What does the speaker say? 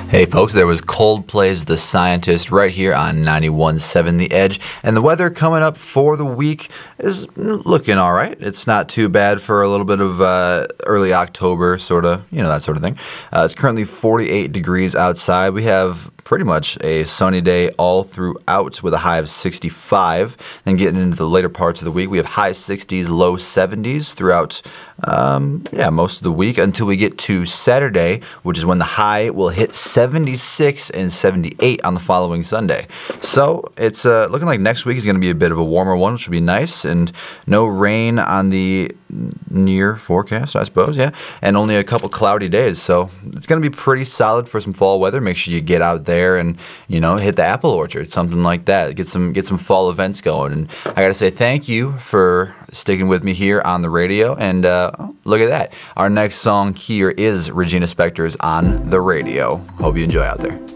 Hey folks, there was Coldplay's The Scientist right here on 91.7 The Edge, and the weather coming up for the week is looking all right. It's not too bad for a little bit of early October, sort of, that sort of thing. It's currently 48 degrees outside. We have pretty much a sunny day all throughout with a high of 65. Then getting into the later parts of the week, we have high 60s, low 70s throughout most of the week until we get to Saturday, which is when the high will hit 76 and 78 on the following Sunday. So it's looking like next week is going to be a bit of a warmer one, which will be nice, and no rain on the near forecast, I suppose, and only a couple cloudy days. So it's going to be pretty solid for some fall weather. Make sure you get out there and, hit the apple orchard, something like that. Get some fall events going. And I got to say thank you for sticking with me here on the radio. And look at that. Our next song here is Regina Spektor's On the Radio. Hope you enjoy out there.